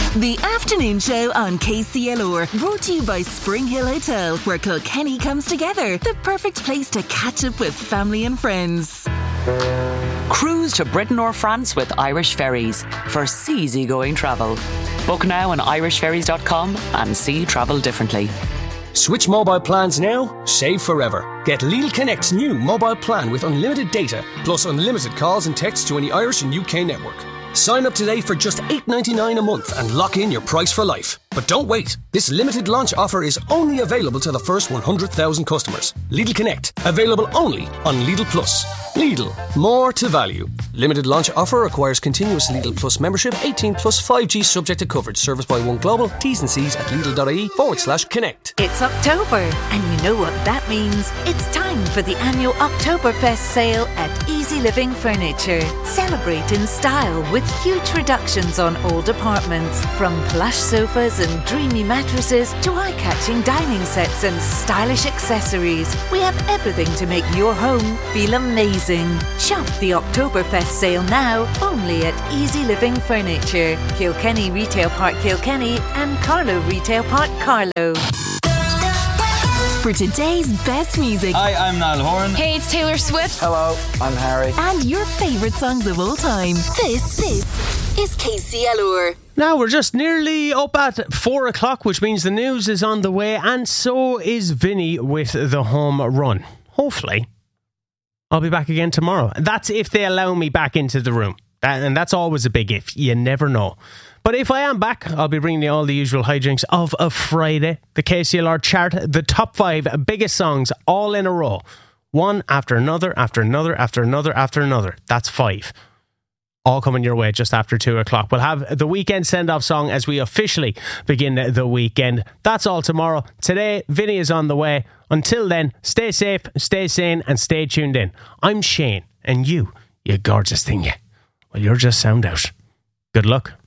The afternoon show on KCLR, brought to you by Spring Hill Hotel, where Kilkenny comes together. The perfect place to catch up with family and friends. Cruise to Britain or France with Irish Ferries for easygoing travel. Book now on irishferries.com and see travel differently. Switch mobile plans now, save forever. Get Lidl Connect's new mobile plan with unlimited data, plus unlimited calls and texts to any Irish and UK network. Sign up today for just $8.99 a month and lock in your price for life. But don't wait. This limited launch offer is only available to the first 100,000 customers. Lidl Connect, available only on Lidl Plus. Lidl, more to value. Limited launch offer requires continuous Lidl Plus membership, 18 plus 5G subject to coverage. Service by One Global. T's and C's at Lidl.ie/connect. It's October, and you know what that means. It's time for the annual Oktoberfest sale at Easy Living Furniture. Celebrate in style with huge reductions on all departments, from plush sofas and dreamy mattresses to eye-catching dining sets and stylish accessories. We have everything to make your home feel amazing. Shop the Oktoberfest sale now only at Easy Living Furniture, Kilkenny Retail Park Kilkenny and Carlow Retail Park Carlow. For today's best music. Hi, I'm Niall Horan. Hey, it's Taylor Swift. Hello, I'm Harry. And your favourite songs of all time. This is KCLR. Now we're just nearly up at 4 o'clock, which means the news is on the way, and so is Vinny with the home run. Hopefully, I'll be back again tomorrow. That's if they allow me back into the room. And that's always a big if. You never know. But if I am back, I'll be bringing you all the usual hijinks of a Friday. The KCLR chart, the top 5 biggest songs all in a row. One after another, after another, after another, after another. That's 5. All coming your way just after 2 o'clock. We'll have the weekend send-off song as we officially begin the weekend. That's all tomorrow. Today, Vinny is on the way. Until then, stay safe, stay sane, and stay tuned in. I'm Shane, and you gorgeous thing, you. Well, you're just sound out. Good luck.